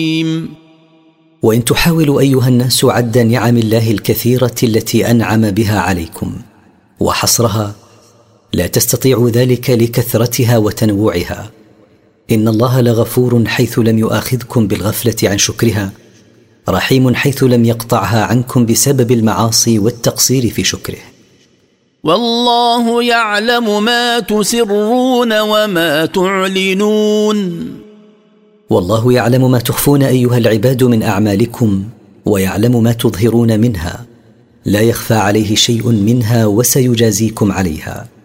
وإن تحاولوا أيها الناس عد نعم الله الكثيرة التي أنعم بها عليكم وحصرها، لا تستطيع ذلك لكثرتها وتنوعها. إن الله لغفور حيث لم يؤاخذكم بالغفلة عن شكرها، رحيم حيث لم يقطعها عنكم بسبب المعاصي والتقصير في شكره. والله يعلم ما تسرون وما تعلنون. والله يعلم ما تخفون أيها العباد من أعمالكم، ويعلم ما تظهرون منها، لا يخفى عليه شيء منها، وسيجازيكم عليها.